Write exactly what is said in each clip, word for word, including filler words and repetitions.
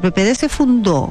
P P D se fundó,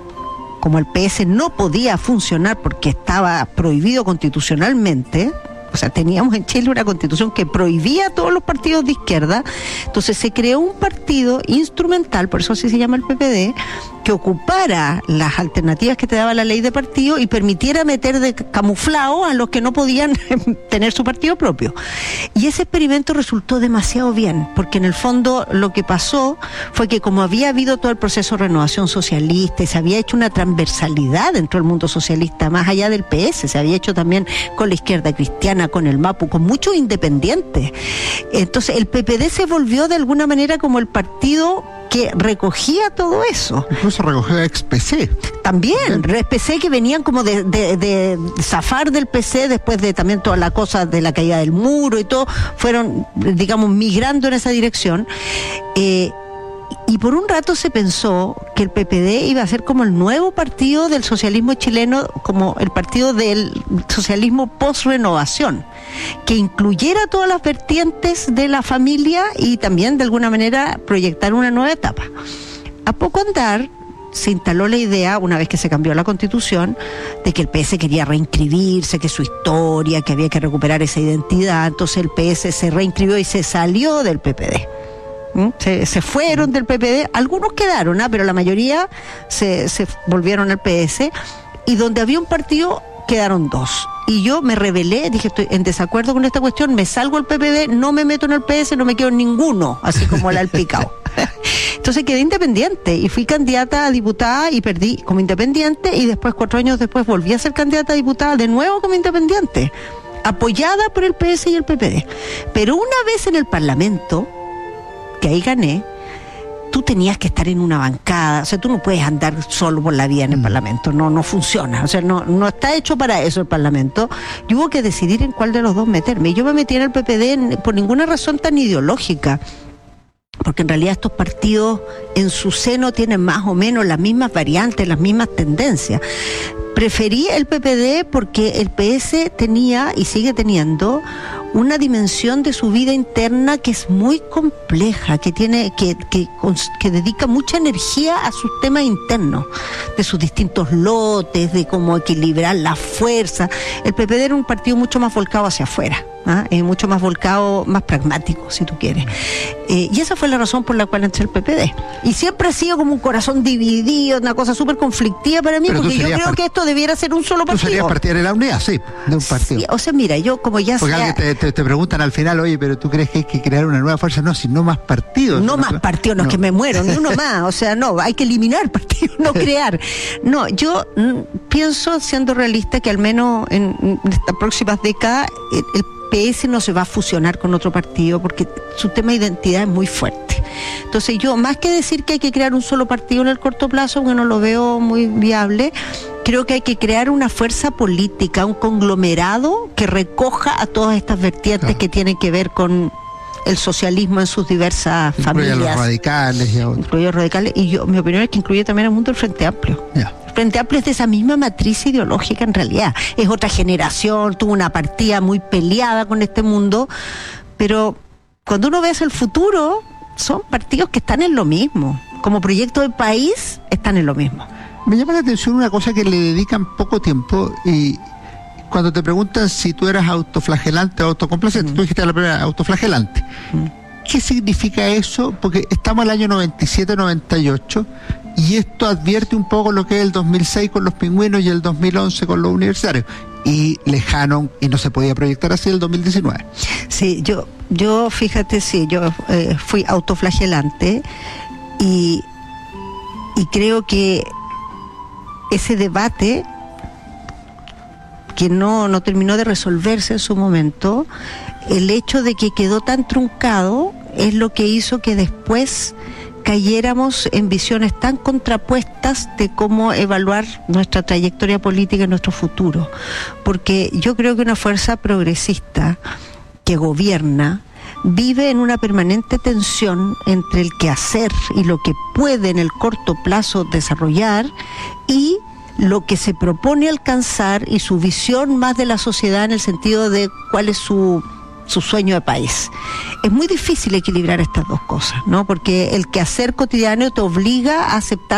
como el P S no podía funcionar porque estaba prohibido constitucionalmente, o sea, teníamos en Chile una constitución que prohibía a todos los partidos de izquierda, entonces se creó un partido instrumental, por eso así se llama el P P D, que ocupara las alternativas que te daba la ley de partido y permitiera meter de camuflado a los que no podían tener su partido propio. Y ese experimento resultó demasiado bien, porque en el fondo lo que pasó fue que como había habido todo el proceso de renovación socialista y se había hecho una transversalidad dentro del mundo socialista, más allá del P S, se había hecho también con la izquierda cristiana, con el MAPU, con muchos independientes. Entonces el P P D se volvió de alguna manera como el partido que recogía todo eso. Incluso recogió ex P C. También, ex P C que venían como de, de, de zafar del P C después de también toda la cosa de la caída del muro y todo, fueron, digamos, migrando en esa dirección. Eh, Y por un rato se pensó que el P P D iba a ser como el nuevo partido del socialismo chileno, como el partido del socialismo post-renovación, que incluyera todas las vertientes de la familia y también de alguna manera proyectar una nueva etapa. A poco andar se instaló la idea, una vez que se cambió la Constitución, de que el P S quería reinscribirse, que su historia, que había que recuperar esa identidad. Entonces el P S se reinscribió y se salió del P P D. Se, se fueron del P P D, algunos quedaron, ¿eh? Pero la mayoría se, se volvieron al P S, y donde había un partido quedaron dos. Y yo me rebelé, dije, estoy en desacuerdo con esta cuestión, me salgo del P P D, no me meto en el P S, no me quedo en ninguno, así como el Alpicao. Entonces quedé independiente y fui candidata a diputada y perdí como independiente, y después, cuatro años después, volví a ser candidata a diputada de nuevo como independiente, apoyada por el P S y el P P D. Pero una vez en el Parlamento, que ahí gané, tú tenías que estar en una bancada, o sea, tú no puedes andar solo por la vía en el mm. Parlamento, no no funciona, o sea, no no está hecho para eso el Parlamento, y hubo que decidir en cuál de los dos meterme. Yo me metí en el P P D en, por ninguna razón tan ideológica, porque en realidad estos partidos en su seno tienen más o menos las mismas variantes, las mismas tendencias. Preferí el P P D porque el P S tenía y sigue teniendo una dimensión de su vida interna que es muy compleja, que tiene, que, que, que dedica mucha energía a sus temas internos, de sus distintos lotes, de cómo equilibrar la fuerza. El P P D era un partido mucho más volcado hacia afuera, ¿ah? Eh, mucho más volcado, más pragmático, si tú quieres. Eh, y esa fue la razón por la cual entré al P P D. Y siempre ha sido como un corazón dividido, una cosa súper conflictiva para mí, pero porque yo creo part... que esto debiera ser un solo partido. Tú serías partidaria de la unidad, sí, de un partido. Sí, o sea, mira, yo como ya porque sea... Te, te, te preguntan al final, oye, pero ¿tú crees que hay que crear una nueva fuerza? No, sino más partidos. No, no más partidos, no es que me muero, ni uno más. O sea, no, hay que eliminar partidos, no crear. No, yo mm, pienso, siendo realista, que al menos en, en estas próximas décadas, el, el P S no se va a fusionar con otro partido porque su tema de identidad es muy fuerte. Entonces yo, más que decir que hay que crear un solo partido en el corto plazo, porque no lo veo muy viable, creo que hay que crear una fuerza política, un conglomerado que recoja a todas estas vertientes, claro, que tienen que ver con el socialismo en sus diversas incluye familias. Incluye a los radicales y a otros. Incluye a los radicales, y yo, mi opinión es que incluye también al mundo del Frente Amplio. Yeah. El Frente Amplio es de esa misma matriz ideológica en realidad. Es otra generación, tuvo una partida muy peleada con este mundo, pero cuando uno ve hacia el futuro, son partidos que están en lo mismo. Como proyecto de país, están en lo mismo. Me llama la atención una cosa que le dedican poco tiempo, y cuando te preguntan si tú eras autoflagelante o autocomplacente, mm. tú dijiste la primera, autoflagelante. Mm. ¿Qué significa eso? Porque estamos en el año noventa y siete noventa y ocho, y esto advierte un poco lo que es el dos mil seis con los pingüinos y el dos mil once con los universitarios, y lejano, y no se podía proyectar así el dos mil diecinueve. Sí, yo, yo fíjate, sí, yo eh, fui autoflagelante, y, y creo que ese debate que no, no terminó de resolverse en su momento, el hecho de que quedó tan truncado es lo que hizo que después cayéramos en visiones tan contrapuestas de cómo evaluar nuestra trayectoria política y nuestro futuro. Porque yo creo que una fuerza progresista que gobierna vive en una permanente tensión entre el quehacer y lo que puede en el corto plazo desarrollar y lo que se propone alcanzar y su visión más de la sociedad en el sentido de cuál es su, su sueño de país. Es muy difícil equilibrar estas dos cosas, ¿no? Porque el quehacer cotidiano te obliga a aceptar